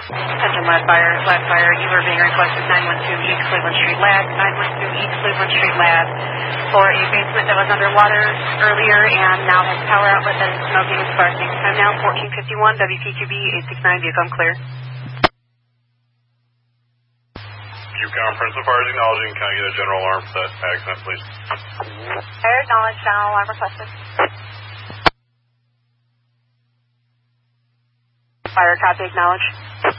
Attention last fire, you are being requested 912 East Cleveland Street Lab, 912 East Cleveland Street Lab for a basement that was underwater earlier and now has power outlet that is smoking and sparking. I'm now 1451 WPQB 869 Viewcom clear. Viewcom, Principal Fires acknowledging. Can I get a general alarm for that accident, please? Fire acknowledged, general alarm requested. Fire copy acknowledged.